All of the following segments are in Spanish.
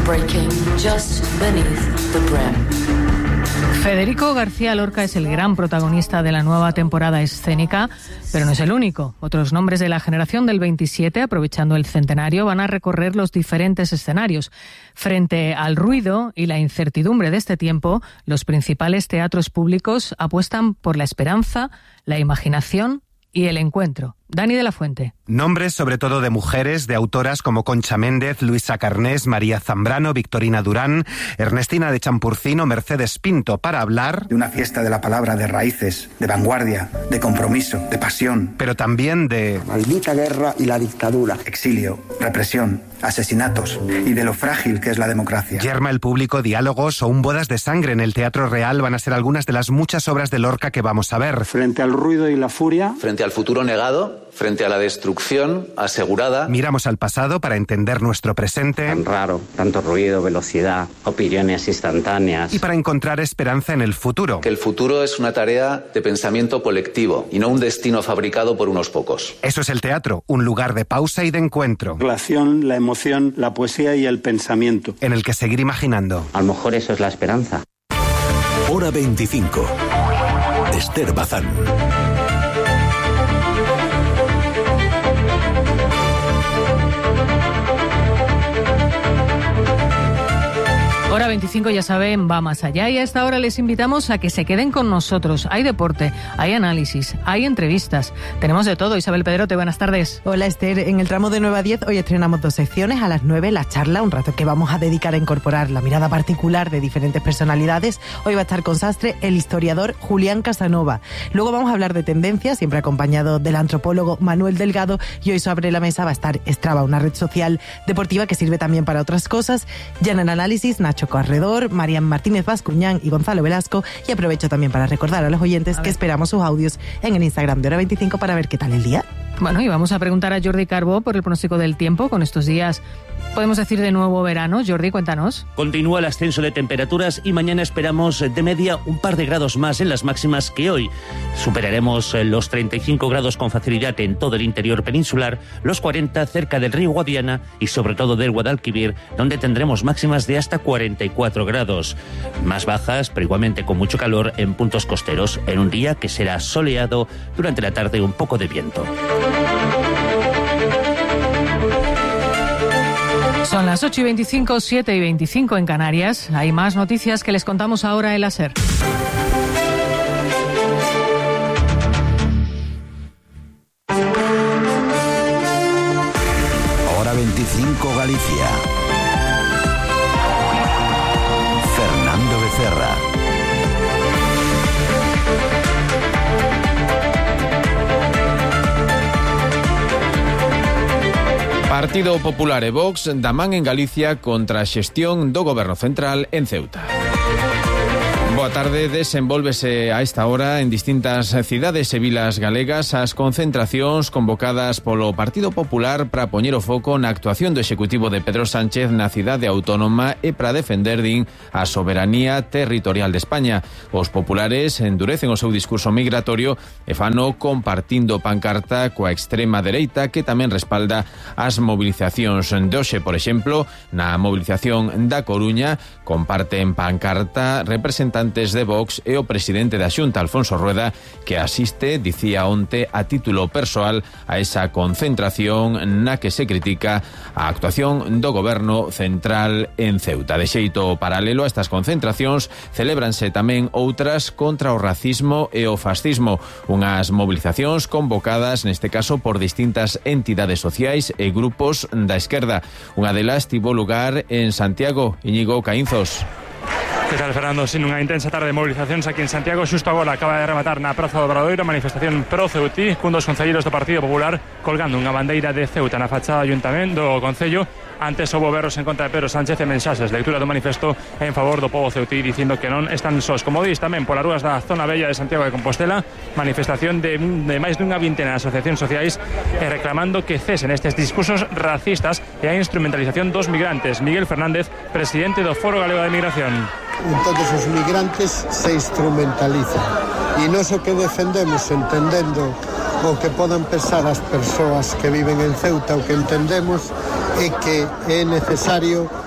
breaking just beneath the brim. Federico García Lorca es el gran protagonista de la nueva temporada escénica, pero no es el único. Otros nombres de la generación del 27, aprovechando el centenario, van a recorrer los diferentes escenarios. Frente al ruido y la incertidumbre de este tiempo, los principales teatros públicos apuestan por la esperanza, la imaginación y el encuentro. Dani de la Fuente. Nombres sobre todo de mujeres, de autoras como Concha Méndez, Luisa Carnés, María Zambrano, Victorina Durán, Ernestina de Champurcino, Mercedes Pinto, para hablar de una fiesta de la palabra, de raíces, de vanguardia, de compromiso, de pasión. Pero también de maldita guerra y la dictadura, exilio, represión, asesinatos y de lo frágil que es la democracia. Yerma el público, diálogos o un bodas de sangre en el Teatro Real van a ser algunas de las muchas obras de Lorca que vamos a ver. Frente al ruido y la furia, frente al futuro negado, frente a la destrucción asegurada. Miramos al pasado para entender nuestro presente. Tan raro, tanto ruido, velocidad, opiniones instantáneas. Y para encontrar esperanza en el futuro. Que el futuro es una tarea de pensamiento colectivo y no un destino fabricado por unos pocos. Eso es el teatro, un lugar de pausa y de encuentro. La acción, la emoción, la poesía y el pensamiento. En el que seguir imaginando. A lo mejor eso es la esperanza. Hora 25. Esther Bazán. Hora 25, ya saben, va más allá y a esta hora les invitamos a que se queden con nosotros. Hay deporte, hay análisis, hay entrevistas. Tenemos de todo. Isabel Pedrote, buenas tardes. Hola Esther, en el tramo de 9 a 10 hoy estrenamos 2 secciones. A las 9 la charla, un rato que vamos a dedicar a incorporar la mirada particular de diferentes personalidades. Hoy va a estar con Sastre el historiador Julián Casanova. Luego vamos a hablar de tendencias, siempre acompañado del antropólogo Manuel Delgado, y hoy sobre la mesa va a estar Strava, una red social deportiva que sirve también para otras cosas. Ya en el análisis, Nacho Corredor, Marian Martínez Bascuñán y Gonzalo Velasco. Y aprovecho también para recordar a los oyentes que esperamos sus audios en el Instagram de Hora 25 para ver qué tal el día. Bueno, y vamos a preguntar a Jordi Carbó por el pronóstico del tiempo con estos días. Podemos decir de nuevo verano. Jordi, cuéntanos. Continúa el ascenso de temperaturas y mañana esperamos de media un par de grados más en las máximas que hoy. Superaremos los 35 grados con facilidad en todo el interior peninsular, los 40 cerca del río Guadiana y sobre todo del Guadalquivir, donde tendremos máximas de hasta 44 grados. Más bajas, pero igualmente con mucho calor en puntos costeros, en un día que será soleado, durante la tarde un poco de viento. Son las 8:25, 7:25 en Canarias. Hay más noticias que les contamos ahora en la SER. Hora 25 Galicia. Fernando Becerra. Partido Popular e Vox da man en Galicia contra a xestión do Goberno Central en Ceuta. Boa tarde, desenvólvese a esta hora en distintas cidades e vilas galegas as concentracións convocadas polo Partido Popular para poñer o foco na actuación do Executivo de Pedro Sánchez na cidade autónoma e para defender, din, a soberanía territorial de España. Os populares endurecen o seu discurso migratorio e fano compartindo pancarta coa extrema dereita que tamén respalda as movilizacións de hoxe. Por exemplo, na movilización da Coruña comparten pancarta representantes de Vox e o presidente da Xunta, Alfonso Rueda, que asiste, dicía onte, a título persoal a esa concentración na que se critica a actuación do Goberno Central en Ceuta. De xeito paralelo a estas concentracións, celébranse tamén outras contra o racismo e o fascismo, unhas movilizacións convocadas, neste caso, por distintas entidades sociais e grupos da esquerda. Unha delas tivo lugar en Santiago. Íñigo Caínzos. Que tal, Fernando? Sin unha intensa tarde de movilizacións aquí en Santiago, xusto agora acaba de rematar na Praza do Obradoiro a manifestación pro Ceutí, cun dos concelleiros do Partido Popular colgando unha bandeira de Ceuta na fachada do Ayuntamento do Concello. Antes houbo berros en contra de Pedro Sánchez e mensaxes, lectura do manifesto en favor do pobo ceutí, dicindo que non están sós. Como dis tamén polas rúas da zona bella de Santiago de Compostela, manifestación de máis dunha vintena de asociacións sociais reclamando que cesen estes discursos racistas e a instrumentalización dos migrantes. Miguel Fernández, presidente do Foro Galego de Migración. Entonces os migrantes se instrumentalizan e nós o que defendemos, entendendo o que podan pensar as persoas que viven en Ceuta, o que entendemos é que é necesario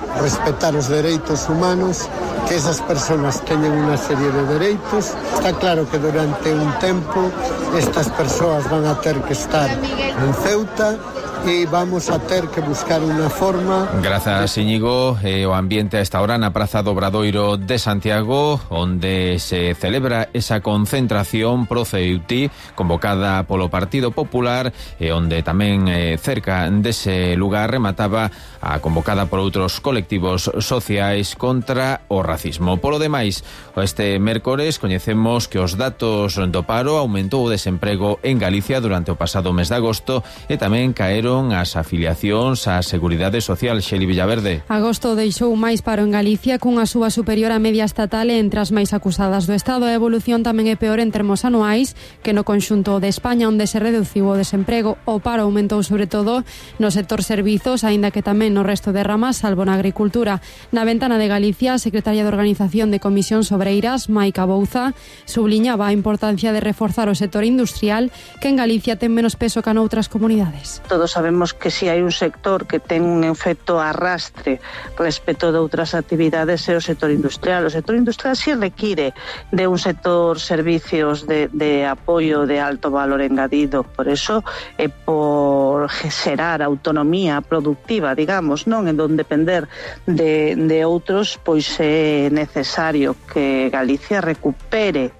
respetar os dereitos humanos, que esas persoas teñen unha serie de dereitos. Está claro que durante un tempo estas persoas van a ter que estar en Ceuta e vamos a ter que buscar unha forma. Grazas, Íñigo. O ambiente a esta hora na Praza do Obradoiro de Santiago, onde se celebra esa concentración pro Ceuti convocada polo Partido Popular e onde tamén cerca dese lugar remataba a convocada por outros colectivos sociais contra o racismo. Polo demais, este mércores coñecemos que os datos do paro aumentou o desemprego en Galicia durante o pasado mes de agosto e tamén caeron as afiliacións á Seguridade Social. Xeli Villaverde. Agosto deixou máis paro en Galicia cunha suba superior á media estatal e entre as máis acusadas do Estado. A evolución tamén é peor en termos anuais que no conxunto de España, onde se reduciu o desemprego. O paro aumentou sobre todo no sector servizos, aínda que tamén no resto de ramas, salvo na agricultura. Na ventana de Galicia, a secretaria de Organización de Comisións Obreiras, Maica Bouza, subliñaba a importancia de reforzar o sector industrial, que en Galicia ten menos peso que noutras comunidades. Todos sabemos que si hai un sector que ten un efecto arrastre respecto de outras actividades é o sector industrial. O sector industrial si require de un sector servicios de apoio de alto valor engadido. Por eso, por xerar autonomía productiva, digamos, non en donde depender de outros, pois é necesario que Galicia recupere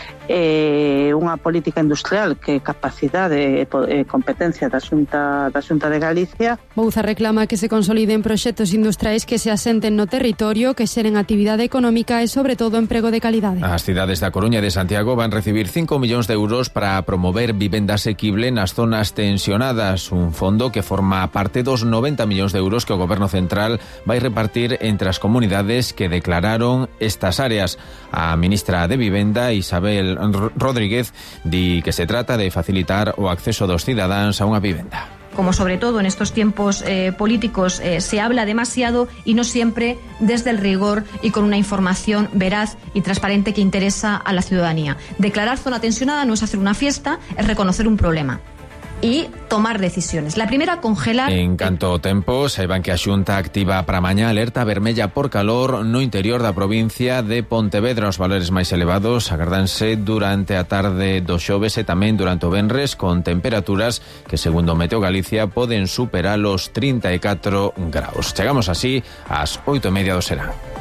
unha política industrial que capacidade e competencia da Xunta de Galicia. Bouza reclama que se consoliden proxectos industriais que se asenten no territorio, que xeren actividade económica e sobre todo emprego de calidade. As cidades da Coruña e de Santiago van recibir 5 millóns de euros para promover vivenda asequible nas zonas tensionadas, un fondo que forma parte dos 90 millóns de euros que o Goberno Central vai repartir entre as comunidades que declararon estas áreas. A ministra de Vivenda, Isabel Rodríguez, di que se trata de facilitar o acceso dos cidadáns a unha vivenda. Como sobre todo en estos tiempos políticos se habla demasiado y no siempre desde el rigor y con una información veraz y transparente que interesa a la ciudadanía. Declarar zona tensionada no es hacer una fiesta, es reconocer un problema y tomar decisiones. La primera, congelar... En canto ao tempo, saiban que a Xunta activa para mañá alerta vermella por calor no interior da provincia de Pontevedra. Os valores máis elevados agardanse durante a tarde do xoves e tamén durante o venres, con temperaturas que, segundo Meteo Galicia, poden superar os 34 graus. Chegamos así ás 8:30 do serán.